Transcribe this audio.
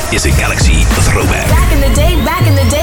is a Galaxy Throwback. Back in the day,